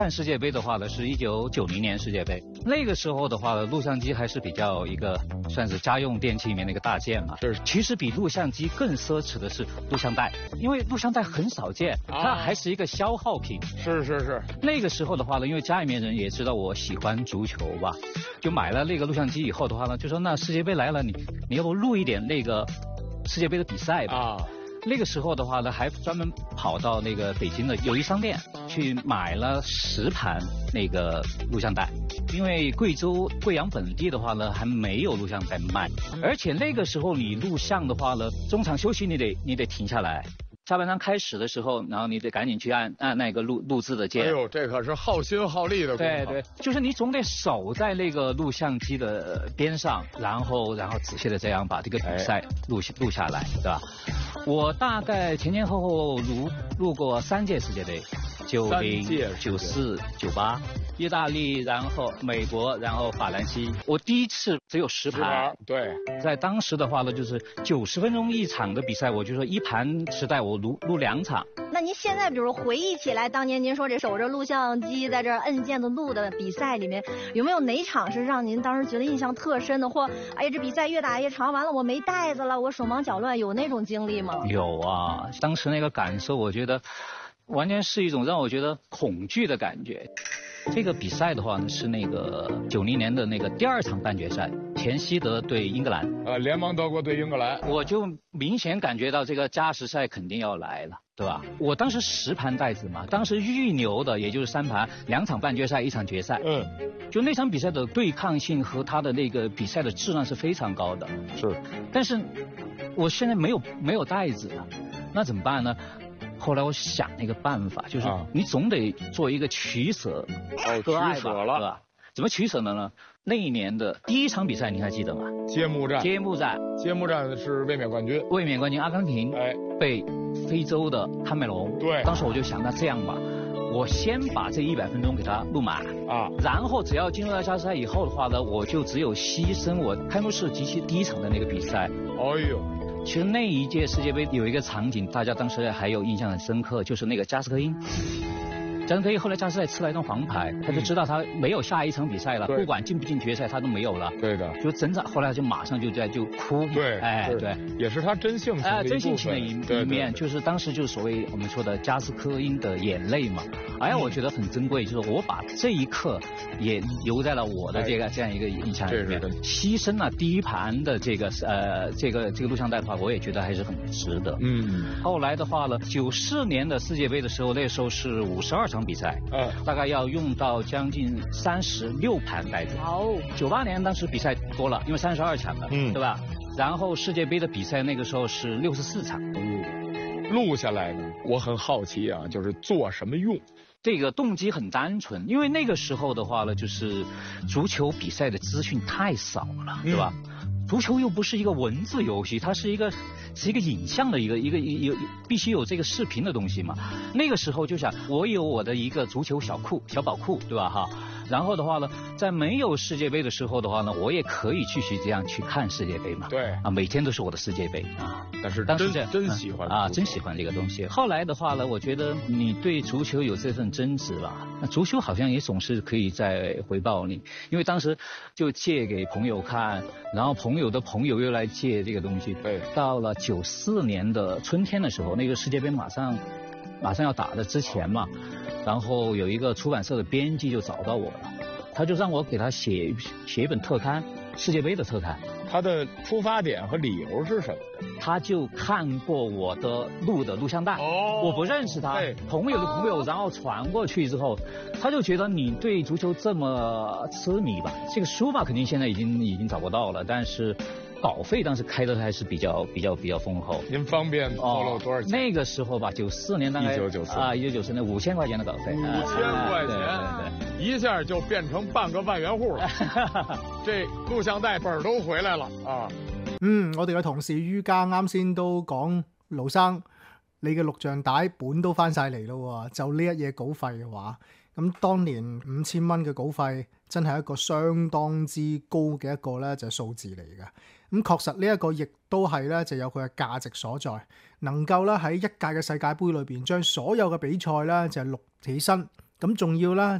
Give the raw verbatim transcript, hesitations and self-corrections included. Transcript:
看世界杯的话呢，是一九九零年世界杯，那个时候的话呢，录像机还是比较一个算是家用电器里面的一个大件嘛。 是， 其实比录像机更奢侈的是录像带，因为录像带很少见，它还是一个消耗品。 啊、是是是。 那个时候的话呢，因为家里面人也知道我喜欢足球吧，就买了那个录像机以后的话呢，就说那世界杯来了，你你要不录一点那个世界杯的比赛吧。 啊。 那个时候的话呢，还专门跑到那个北京的友谊商店去买了十盘那个录像带，因为贵州贵阳本地的话呢，还没有录像带卖，而且那个时候你录像的话呢，中场休息你得你得停下来。下半场开始的时候，然后你得赶紧去按按那个录录制的键。 哎呦，这可是耗心耗力的工作。 对对，就是你总得守在那个录像机的边上，然后然后仔细的这样把这个比赛录录下来，对吧？我大概前前后后录录过三届世界杯，九零、九四、九八，意大利，然后美国，然后法兰西。我第一次只有十盘， 对， 在当时的话呢，就是九十分钟一场的比赛，我就说一盘时代我录录两场。 那您现在比如回忆起来，当年您说这守着录像机在这摁键子录的比赛里面，有没有哪场是让您当时觉得印象特深的，或哎呀这比赛越打越长，完了我没带子了，我手忙脚乱，有那种经历吗？ 有啊，当时那个感受，我觉得完全是一种让我觉得恐惧的感觉。这个比赛的话呢，是那个九零年的那个第二场半决赛，田希德对英格兰。 呃，联盟德国对英格兰， 我就明显感觉到这个加时赛肯定要来了，对吧？我当时十盘带子嘛，当时预留的也就是三盘，两场半决赛，一场决赛。 嗯， 就那场比赛的对抗性和他的那个比赛的质量是非常高的。 是， 但是我现在没有没有带子了，那怎么办呢？后来我想了一个办法，就是你总得做一个取舍， 哦，取舍了， 对吧？怎么取舍的呢？那一年的第一场比赛你还记得吗？ 揭幕战。 揭幕战。 揭幕战是卫冕冠军。 卫冕冠军阿根廷， 哎， 被非洲的喀麦隆。 对。 当时我就想，那这样吧，我先把这一百分钟给它录满啊， 然后只要进入到加时赛以后的话呢，我就只有牺牲我开幕式及其第一场的那个比赛。 哎呦。 其实那一届世界杯有一个场景，大家当时还有印象很深刻，就是那个加斯科因。加斯科因后来加时赛吃了一张黄牌，他就知道他没有下一场比赛了，不管进不进决赛他都没有了。 对的。 就整场后来就马上就在就哭。 对， 哎对， 也是他真性情的一部分。 真性情的一一面，就是当时就是所谓我们说的加斯科因的眼泪嘛。哎呀，我觉得很珍贵，就是我把这一刻也留在了我的这个这样一个印象里面。牺牲了第一盘的这个呃这个这个录像带的话，我也觉得还是很值得。 嗯。 后来的话呢，九四年的世界杯的时候，那时候是五十二场比赛， 嗯， 大概要用到将近三十六盘带子。 哦。 九八年当时比赛多了，因为三十二场了， 嗯， 对吧？然后世界杯的比赛那个时候是六十四场。 嗯，录下来呢，我很好奇啊，就是做什么用？ 这个动机很单纯，因为那个时候的话呢，就是足球比赛的资讯太少了，对吧？嗯，足球又不是一个文字游戏，它是一个是一个影像的一个一个有必须有这个视频的东西嘛。那个时候就想，我有我的一个足球小库小宝库，对吧？哈。然后的话呢，在没有世界杯的时候的话呢，我也可以继续这样去看世界杯嘛。 对啊，每天都是我的世界杯啊。 但是当时这真喜欢啊，真喜欢这个东西。后来的话呢，我觉得你对足球有这份真挚吧，那足球好像也总是可以再回报你，因为当时就借给朋友看，然后朋友的朋友又来借这个东西。 对， 到了九四年的春天的时候，那个世界杯马上马上要打的之前嘛，然后有一个出版社的编辑就找到我了，他就让我给他写写一本特刊，世界杯的特刊。 他的出发点和理由是什么？ 他就看过我的录的录像带， 哦， 我不认识他，朋友的朋友，然后传过去之后，他就觉得你对足球这么痴迷吧，这个书吧肯定现在已经已经找不到了，但是稿费当时开的还是比较比较比较丰厚。 您方便透露多少钱？ 哦，那个时候吧，九四年大概一九九四啊，一九九四年五千块钱的稿费， 五千块钱， 啊，对对对， 一下就变成半个万元户了。这錄像帶本都回來了啊！ 嗯，我哋嘅同事於家啱先都講，盧生你嘅錄像帶本都翻晒嚟咯，就呢一嘢稿費嘅話，咁當年五千蚊嘅稿費真係一個相當之高嘅一個咧就係數字嚟嘅。咁確實呢一個亦都係咧就有佢嘅價值所在，能夠咧喺一屆嘅世界盃裏邊將所有嘅比賽咧就係錄起身。 咁仲要啦，